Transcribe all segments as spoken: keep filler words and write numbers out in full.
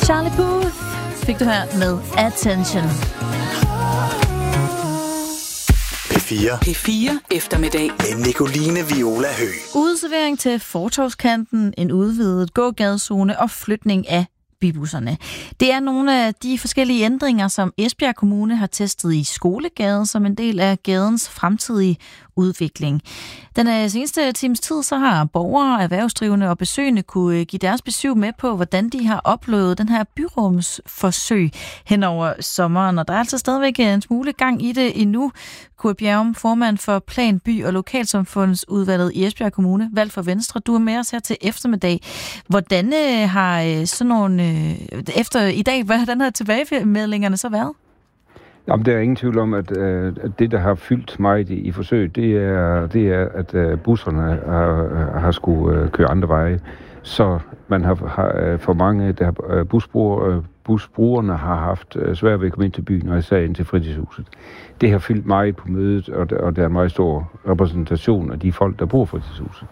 Charlie Puth fik du her med Attention. P fire. P fire eftermiddag. Med Nicoline Viola Høgh. Udservering til fortovskanten, en udvidet gågadezone og flytning af bybusserne. Det er nogle af de forskellige ændringer, som Esbjerg Kommune har testet i Skolegade som en del af gadens fremtidige udvikling. Den seneste times tid så har borgere, erhvervsdrivende og besøgende kunne give deres besøg med på, hvordan de har oplevet den her byrumsforsøg hen over sommeren. Og der er altså stadigvæk en smule gang i det endnu. Kurt Bjerrum, formand for Plan, By og Lokalsamfundsudvalget i Esbjerg Kommune, valgt for Venstre. Du er med os her til eftermiddag. Hvordan har sådan nogle efter i dag, hvordan har tilbagemeldingerne så været? Jamen, der er ingen tvivl om, at, at det, der har fyldt meget i, i forsøget, det er, det er, at busserne har, har skulle køre andre veje. Så man har, har for mange, der har, busbrugere, busbrugerne har haft svært ved at komme ind til byen, og især ind til fritidshuset. Det har fyldt meget på mødet, og der, og der er en meget stor repræsentation af de folk, der bor i fritidshuset.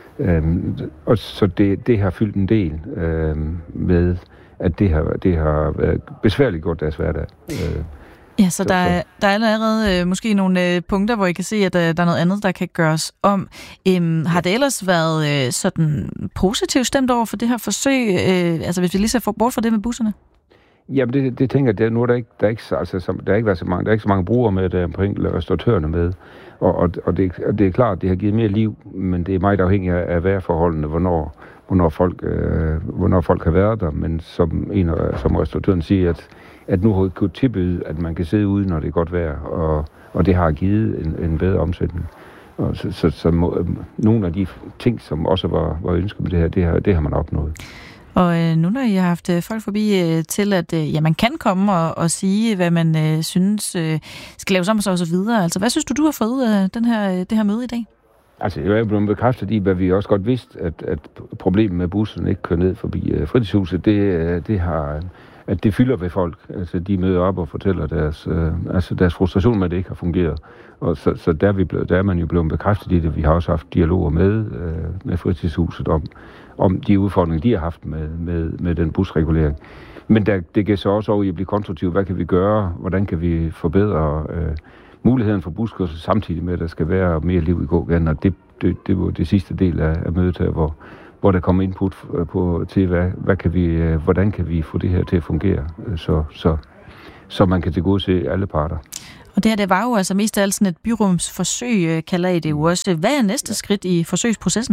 Øhm, og så det, det har fyldt en del øhm, med, at det har, det har været besværligt gjort deres hverdag. Øh, Ja, så der er, der er allerede øh, måske nogle øh, punkter, hvor I kan se, at øh, der er noget andet, der kan gøres om. Æm, har det ellers været øh, sådan positivt stemt over for det her forsøg? Øh, altså hvis vi lige ser bort fra det med busserne? Jamen det, det tænker jeg, der, nu er der ikke, der er ikke, altså, som, der er ikke været så mange, der er ikke så mange brugere med, der er på enkelte restauratørerne med. Og, og, og, det, og det er klart, at det har givet mere liv, men det er meget afhængigt af, af vejrforholdene, hvornår, hvornår, folk, øh, hvornår folk har været der. Men som en som restauratøren siger, at at nu har vi kunnet tilbyde, at man kan sidde ude, når det er godt vejr, og, og det har givet en, en bedre omsætning. Og så, så, så må, nogle af de ting, som også var, var ønsket med det her, det har, det har man opnået. Og øh, nu når I har haft øh, folk forbi øh, til, at øh, ja, man kan komme og, og sige, hvad man øh, synes øh, skal laves om og så, og så videre. Altså, hvad synes du, du har fået ud af den her, det her møde i dag? Altså, jeg er blevet bekræftet i, hvad vi også godt vidste, at, at problemet med bussen ikke kører ned forbi øh, fritidshuset, det, det har... at det fylder ved folk. Altså, de møder op og fortæller deres, øh, altså deres frustration med, at det ikke har fungeret. Og så, så der, er vi blevet, der er man jo blevet bekræftet i det. Vi har også haft dialoger med, øh, med fritidshuset om, om de udfordringer, de har haft med, med, med den busregulering. Men der, det kan så også over i at blive konstruktivt. Hvad kan vi gøre? Hvordan kan vi forbedre øh, muligheden for buskørsel samtidig med, at der skal være mere liv i gågaden? Og det, det, det var det sidste del af, af mødet her, hvor hvor der kommer input på til, hvad, hvad kan vi, hvordan kan vi få det her til at fungere, så, så, så man kan tilgodese alle parter. Og det her, det var jo altså mest af alt sådan et byrumsforsøg, kalder I det jo også. Hvad er næste skridt i forsøgsprocessen?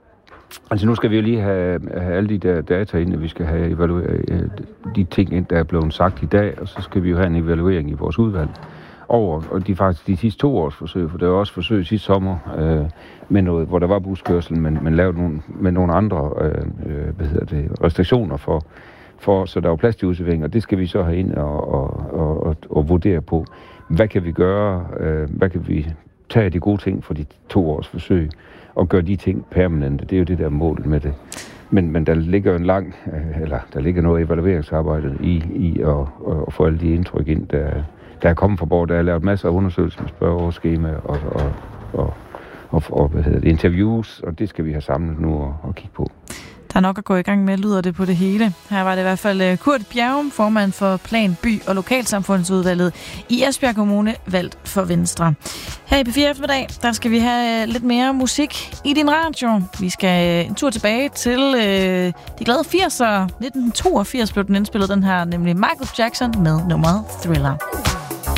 Altså nu skal vi jo lige have, have alle de der data ind, og vi skal have evalueret de ting ind, der er blevet sagt i dag, og så skal vi jo have en evaluering i vores udvalg over, og de faktisk de sidste to års forsøg, for der var også forsøg sidste sommer, øh, med noget, hvor der var buskørsel, men man lavede nogle, med nogle andre øh, hvad hedder det, restriktioner for, for, så der var plads til udservering, og det skal vi så have ind og, og, og, og, og vurdere på. Hvad kan vi gøre? Øh, hvad kan vi tage de gode ting for de to års forsøg, og gøre de ting permanente? Det er jo det der mål med det. Men, men der ligger en lang, eller der ligger noget evalueringsarbejde i, i at, at få alle de indtryk ind, der Der er kommet fra borg, der er lavet masser af undersøgelser med spørgeoverskema og, og, og, og, og hvad hedder det, interviews, og det skal vi have samlet nu og, og kigge på. Der er nok at gå i gang med, lyder det på det hele. Her var det i hvert fald Kurt Bjerrum, formand for Plan, By og Lokalsamfundsudvalget i Esbjerg Kommune, valgt for Venstre. Her i P fire eftermiddag, der skal vi have lidt mere musik i din radio. Vi skal en tur tilbage til øh, de glade firsere. nitten toogfirs blev den indspillet, den her, nemlig Michael Jackson med nummeret Thriller.